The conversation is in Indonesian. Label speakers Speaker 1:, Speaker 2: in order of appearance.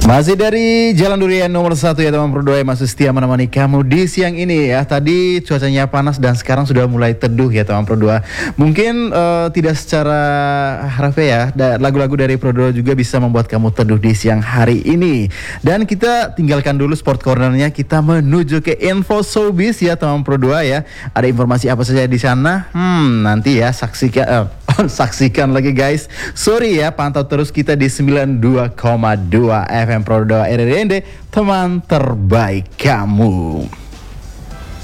Speaker 1: Masih dari Jalan Durian nomor 1 ya teman berdua yang masih setia menemani kamu di siang ini ya. Tadi cuacanya panas dan sekarang sudah mulai teduh ya teman berdua. Mungkin tidak secara harfiah ya, lagu-lagu dari Pro2 juga bisa membuat kamu teduh di siang hari ini. Dan kita tinggalkan dulu sport cornernya, kita menuju ke info showbiz ya teman Pro2 ya. Ada informasi apa saja di sana? Nanti ya saksikan saksikan lagi guys. Sorry ya, pantau terus kita di 92,2 FM Pro2 RRND, teman terbaik kamu.